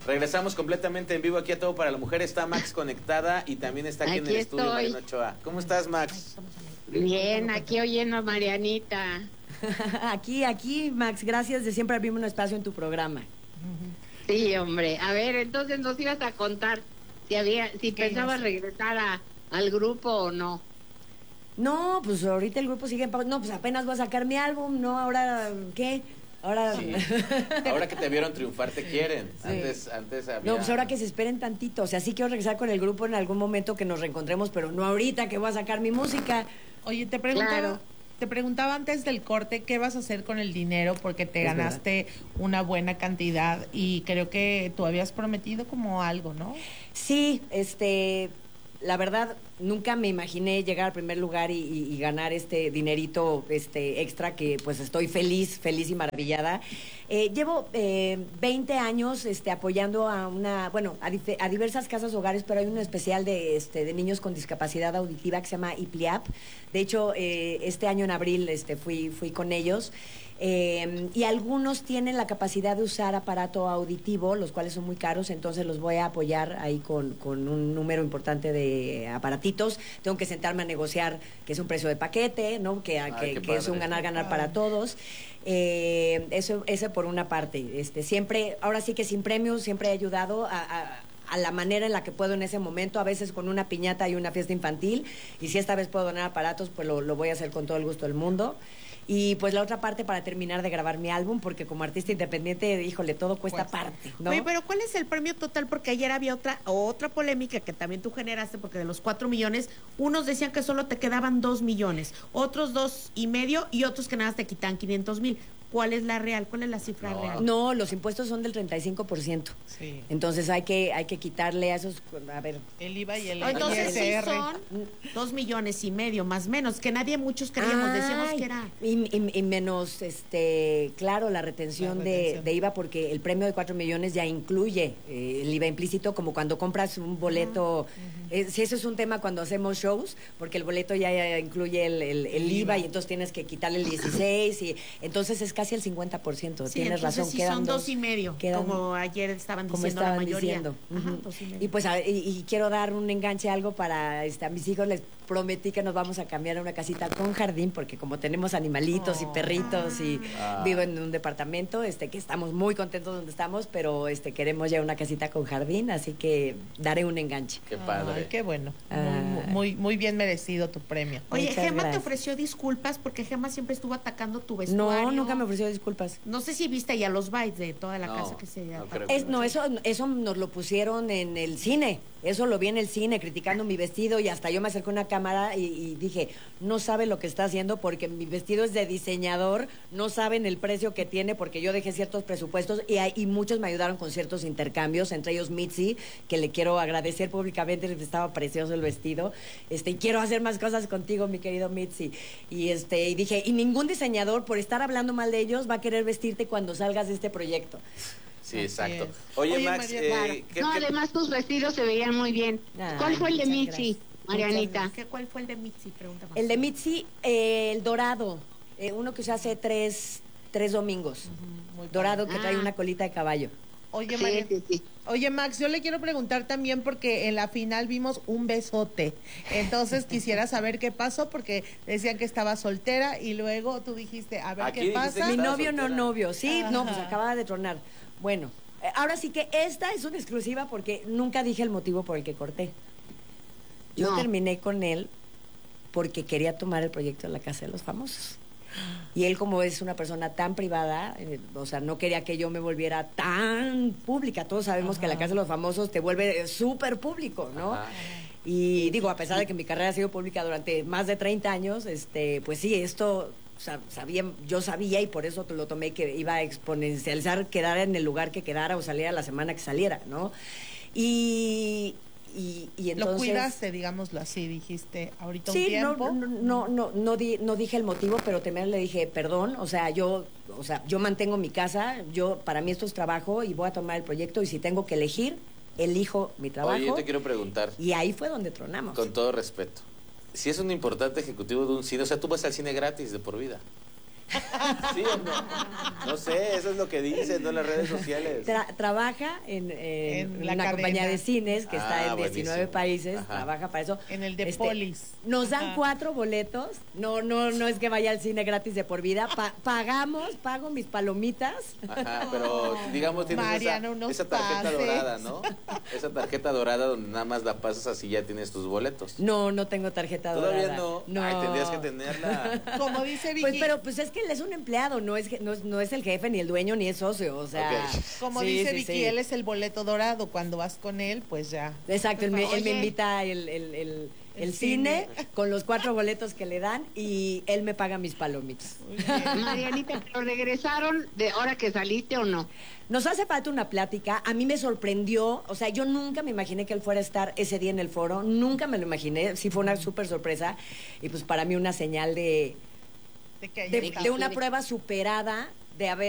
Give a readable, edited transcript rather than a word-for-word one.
Regresamos completamente en vivo aquí a Todo para la Mujer. Está Max conectada y también está aquí en el estudio Mariana Ochoa. ¿Cómo estás, Max? Bien, aquí oyendo a Marianita. Aquí, Max, gracias de siempre abrirme un espacio en tu programa. Sí, hombre. A ver, entonces nos ibas a contar si pensabas regresar al grupo o no. No, pues ahorita el grupo sigue en pausa. No, pues apenas voy a sacar mi álbum, ¿no? Ahora, ¿qué? Ahora... Sí. Ahora que te vieron triunfar te quieren. Sí. Antes había... No, pues ahora que se esperen tantito. O sea, sí quiero regresar con el grupo en algún momento que nos reencontremos, pero no ahorita que voy a sacar mi música. Oye, te preguntaba antes del corte qué vas a hacer con el dinero porque te ganaste una buena cantidad y creo que tú habías prometido como algo, ¿no? Sí, la verdad, nunca me imaginé llegar al primer lugar y ganar este dinerito extra que pues estoy feliz y maravillada. Llevo 20 años apoyando a diversas casas hogares, pero hay un especial de niños con discapacidad auditiva que se llama IPLIAP. De hecho, este año en abril fui con ellos. Y algunos tienen la capacidad de usar aparato auditivo, los cuales son muy caros, entonces los voy a apoyar ahí con un número importante de aparatitos. Tengo que sentarme a negociar que es un precio de paquete, ¿no? Que es un ganar-ganar para todos. Eso por una parte. Siempre, ahora sí que sin premios, siempre he ayudado a la manera en la que puedo en ese momento, a veces con una piñata y una fiesta infantil, y si esta vez puedo donar aparatos, pues lo voy a hacer con todo el gusto del mundo. Y pues la otra parte para terminar de grabar mi álbum, porque como artista independiente, híjole, todo cuesta parte, ¿no? Oye, pero ¿cuál es el premio total? Porque ayer había otra polémica que también tú generaste, porque de los 4 millones, unos decían que solo te quedaban 2 millones, otros 2.5 y otros que nada más te quitan 500,000. ¿Cuál es la real? ¿Cuál es la cifra real? No, los impuestos son del 35%. Sí. Entonces hay que quitarle a esos, a ver. El IVA y el ISR. Entonces sí son 2,5 millones, más o menos, que muchos creíamos, decíamos que era. Y menos, claro, la retención de IVA, porque el premio de 4 millones ya incluye el IVA implícito, como cuando compras un boleto. Si eso es un tema cuando hacemos shows, porque el boleto ya incluye el IVA y entonces tienes que quitarle el 16 y entonces es casi el 50%. Sí, tienes razón. Sí, son 2,5, como ayer estaban diciendo la mayoría. Y pues y quiero dar un enganche algo para a mis hijos. Les prometí que nos vamos a cambiar a una casita con jardín, porque como tenemos animalitos y perritos y vivo en un departamento, que estamos muy contentos donde estamos, pero queremos ya una casita con jardín, así que daré un enganche. Qué padre. Ay, qué bueno. Muy bien merecido tu premio. Oye, muchas Gema gracias. Te ofreció disculpas porque Gema siempre estuvo atacando tu vestuario. No, nunca me ofreció disculpas. No sé si viste ya los bytes de toda la casa que se eso nos lo pusieron en el cine. Eso lo vi en el cine, criticando mi vestido, y hasta yo me acerqué a una cámara y dije, no sabe lo que está haciendo, porque mi vestido es de diseñador, no saben el precio que tiene, porque yo dejé ciertos presupuestos y muchos me ayudaron con ciertos intercambios, entre ellos Mitzi, que le quiero agradecer públicamente, estaba precioso el vestido, y quiero hacer más cosas contigo, mi querido Mitzi. Y dije, y ningún diseñador, por estar hablando mal de ellos, va a querer vestirte cuando salgas de este proyecto. Sí, exacto. Oye, Max, además tus vestidos se veían muy bien. ¿Cuál fue el de Mitzi, Marianita? ¿Cuál fue el de Mitzi? Pregunta más. El de Mitzi, el dorado, uno que se hace tres domingos. Dorado, que trae una colita de caballo. Oye, Oye, Max, yo le quiero preguntar también, porque en la final vimos un besote. Entonces quisiera saber qué pasó, porque decían que estaba soltera y luego tú dijiste, a ver qué pasa. Mi novio soltera. No novio, sí. Ajá. No, pues acababa de tronar. Bueno, ahora sí que esta es una exclusiva, porque nunca dije el motivo por el que corté. Yo terminé con él porque quería tomar el proyecto de la Casa de los Famosos. Y él, como es una persona tan privada, o sea, no quería que yo me volviera tan pública. Todos sabemos que la Casa de los Famosos te vuelve súper público, ¿no? Y digo, a pesar de que mi carrera ha sido pública durante más de 30 años, pues sí, esto yo sabía, y por eso lo tomé, que iba a exponencializar, quedar en el lugar que quedara o saliera la semana que saliera, ¿no? Y entonces, lo cuidaste, digámoslo así, dijiste ahorita un tiempo. No dije el motivo, pero también le dije, perdón, yo mantengo mi casa, para mí esto es trabajo y voy a tomar el proyecto, y si tengo que elegir, elijo mi trabajo. Oye, yo te quiero preguntar. Y ahí fue donde tronamos. Con todo respeto, si es un importante ejecutivo de un cine, tú vas al cine gratis de por vida. ¿Sí o no? No sé, eso es lo que dicen, ¿no? En las redes sociales. Trabaja en una compañía de cines que está en 19 buenísimo. países, Ajá. trabaja para eso. En el de Polis. Nos dan 4 boletos, no es que vaya al cine gratis de por vida, pago mis palomitas. Ajá, pero digamos tienes Mariano, esa tarjeta pases. dorada, ¿no? Esa tarjeta dorada donde nada más la pasas así ya tienes tus boletos. No tengo tarjeta dorada. Todavía no. Ay, tendrías que tenerla. Como dice Vicky. Pues es que él es un empleado, no es el jefe, ni el dueño, ni es socio, o sea. Ok. Como sí, dice sí, Vicky, sí. él es el boleto dorado. Cuando vas con él, pues ya. Exacto, él me Oye. invita el cine con los 4 boletos que le dan y él me paga mis palomitas. Marianita, ¿pero regresaron de hora que saliste o no? Nos hace falta una plática. A mí me sorprendió, o sea, yo nunca me imaginé que él fuera a estar ese día en el foro, nunca me lo imaginé, sí fue una súper sorpresa y pues para mí una señal de De que haya estado. una prueba superada de haber